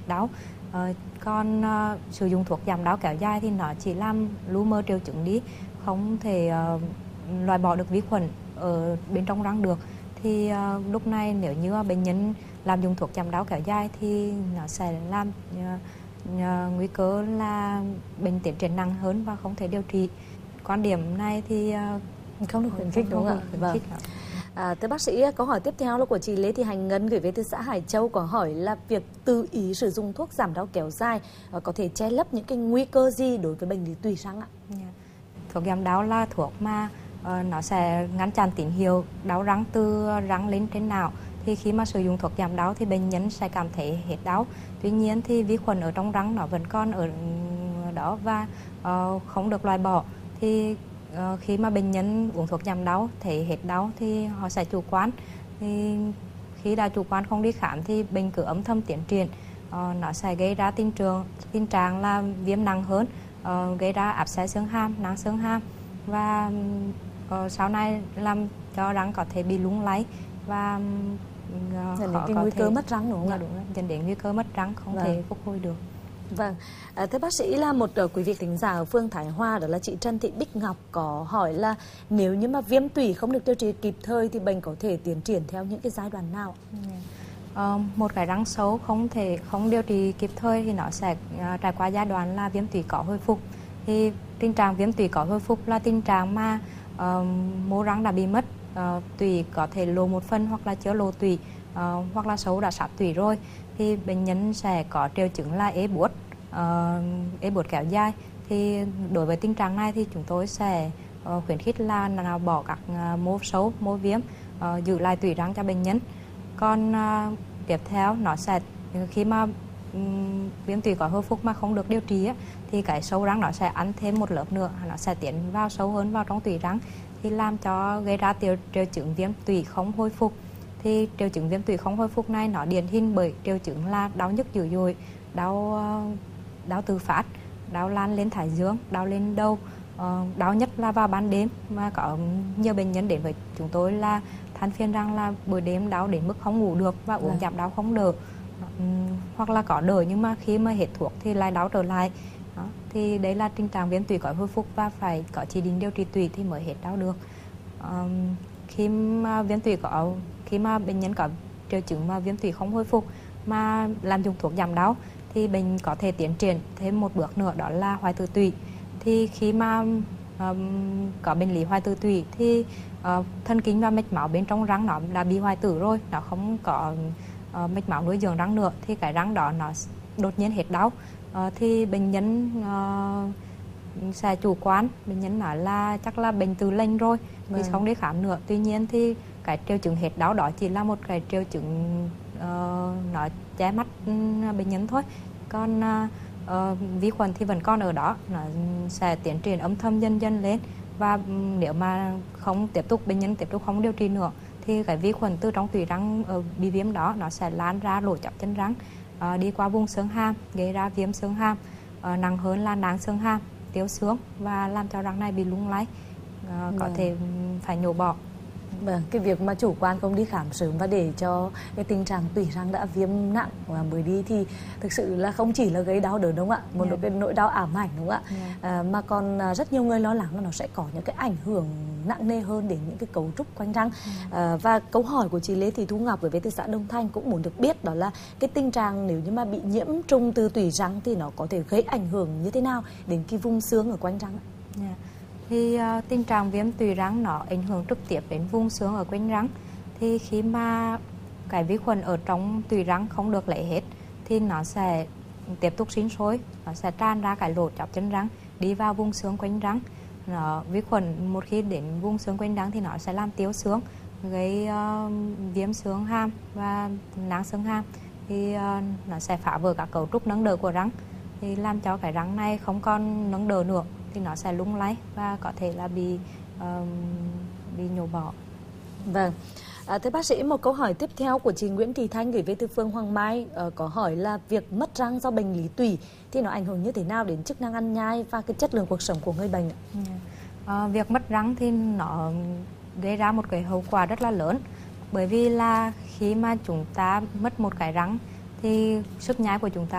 đau. Còn sử dụng thuốc giảm đau kéo dài thì nó chỉ làm lu mờ triệu chứng đi, không thể loại bỏ được vi khuẩn ở bên trong răng được. Thì lúc này nếu như bệnh nhân làm dùng thuốc giảm đau kéo dài thì nó sẽ làm nguy cơ là bệnh tiến triển nặng hơn và không thể điều trị. Quan điểm này thì không được khuyến khích, đúng không ạ? Vâng. Thưa bác sĩ, câu hỏi tiếp theo là của chị Lê Thị Hành Ngân gửi về từ xã Hải Châu, có hỏi là việc tự ý sử dụng thuốc giảm đau kéo dài có thể che lấp những cái nguy cơ gì đối với bệnh lý tủy răng ạ? Thuốc giảm đau là thuốc mà nó sẽ ngăn chặn tín hiệu đau răng từ răng lên trên não. Thì khi mà sử dụng thuốc giảm đau thì bệnh nhân sẽ cảm thấy hết đau. Tuy nhiên thì vi khuẩn ở trong răng nó vẫn còn ở đó và không được loại bỏ. Thì khi mà bệnh nhân uống thuốc giảm đau thấy hết đau thì họ sẽ chủ quan. Thì khi đã chủ quan không đi khám thì bệnh cứ âm thầm tiến triển, nó sẽ gây ra tình trạng là viêm nặng hơn, gây ra áp xe xương hàm, nang xương hàm và sau này làm cho răng có thể bị lung lay và họ có nguy cơ mất răng, đúng không ạ? Đúng rồi, dẫn đến nguy cơ mất răng không thể phục hồi được. Vâng, thưa bác sĩ, là một quý vị thính giả ở phường Thái Hòa, đó là chị Trần Thị Bích Ngọc, có hỏi là nếu như mà viêm tủy không được điều trị kịp thời thì bệnh có thể tiến triển theo những cái giai đoạn nào? Một cái răng xấu không điều trị kịp thời thì nó sẽ trải qua giai đoạn là viêm tủy có hồi phục. Thì tình trạng viêm tủy có hồi phục là tình trạng mà mô răng đã bị mất, tủy có thể lộ một phần hoặc là chưa lộ tủy, hoặc là xấu đã sát tủy rồi, thì bệnh nhân sẽ có triệu chứng là ê buốt kéo dài. Thì đối với tình trạng này thì chúng tôi sẽ khuyến khích là nào bỏ các mô xấu, mô viêm, giữ lại tủy răng cho bệnh nhân. Còn tiếp theo nó sẽ khi mà viêm tủy có hồi phục mà không được điều trị thì cái sâu răng nó sẽ ăn thêm một lớp nữa, nó sẽ tiến vào sâu hơn vào trong tủy răng, thì làm cho gây ra triệu chứng viêm tủy không hồi phục. Thì triệu chứng viêm tủy không hồi phục này nó điển hình bởi triệu chứng là đau nhức dữ dội, đau tự phát, đau lan lên thái dương, đau lên đầu, đau nhất là vào ban đêm. Mà có nhiều bệnh nhân đến với chúng tôi là than phiền rằng là buổi đêm đau đến mức không ngủ được và uống giảm đau không đỡ, hoặc là có đỡ nhưng mà khi mà hết thuốc thì lại đau trở lại. Đó. Thì đấy là tình trạng viêm tủy có hồi phục và phải có chỉ định điều trị tủy thì mới hết đau được. Khi mà bệnh nhân có triệu chứng mà viêm tủy không hồi phục mà làm dùng thuốc giảm đau thì bệnh có thể tiến triển thêm một bước nữa, đó là hoại tử tủy. Thì khi mà có bệnh lý hoại tử tủy thì thần kinh và mạch máu bên trong răng nó đã bị hoại tử rồi, nó không có mạch máu nuôi dưỡng răng nữa, thì cái răng đó nó đột nhiên hết đau. Thì bệnh nhân sẽ chủ quan, bệnh nhân nói là chắc là bệnh tự lành rồi thì không đi khám nữa. Tuy nhiên thì cái triệu chứng hết đau đó chỉ là một cái triệu chứng nó che mắt bệnh nhân thôi. Còn vi khuẩn thì vẫn còn ở đó, nó sẽ tiến triển âm thầm dần dần lên. Và nếu mà bệnh nhân tiếp tục không điều trị nữa thì cái vi khuẩn từ trong tủy răng bị viêm đó nó sẽ lan ra lỗ chóp chân răng, đi qua vùng xương hàm, gây ra viêm xương hàm, nặng hơn là nang xương hàm, tiêu xương và làm cho răng này bị lung lay, có thể phải nhổ bỏ. Vâng, cái việc mà chủ quan không đi khám sớm và để cho cái tình trạng tủy răng đã viêm nặng và mới đi thì thực sự là không chỉ là gây đau đớn, đúng không ạ? Một cái nỗi đau ám ảnh, đúng không ạ? Mà còn rất nhiều người lo lắng là nó sẽ có những cái ảnh hưởng nặng nề hơn đến những cái cấu trúc quanh răng. Và câu hỏi của chị Lê Thị Thu Ngọc với từ xã Đông Thanh cũng muốn được biết, đó là cái tình trạng nếu như mà bị nhiễm trùng từ tủy răng thì nó có thể gây ảnh hưởng như thế nào đến cái vùng xương ở quanh răng ạ? Thì tình trạng viêm tủy răng nó ảnh hưởng trực tiếp đến vùng xương ở quanh răng. Thì khi mà cái vi khuẩn ở trong tủy răng không được lấy hết thì nó sẽ tiếp tục sinh sôi, nó sẽ tràn ra cái lỗ chóp chân răng, đi vào vùng xương quanh răng. Vi khuẩn một khi đến vùng xương quanh răng thì nó sẽ làm tiêu xương, gây viêm xương hàm và nang xương hàm. Thì nó sẽ phá vỡ các cấu trúc nâng đỡ của răng, thì làm cho cái răng này không còn nâng đỡ nữa, thì nó sẽ lung lay và có thể là bị nhổ bỏ. Vâng. Thưa bác sĩ, một câu hỏi tiếp theo của chị Nguyễn Thị Thanh gửi về từ phường Hoàng Mai, có hỏi là việc mất răng do bệnh lý tủy thì nó ảnh hưởng như thế nào đến chức năng ăn nhai và cái chất lượng cuộc sống của người bệnh ạ? Việc mất răng thì nó gây ra một cái hậu quả rất là lớn, bởi vì là khi mà chúng ta mất một cái răng thì sức nhai của chúng ta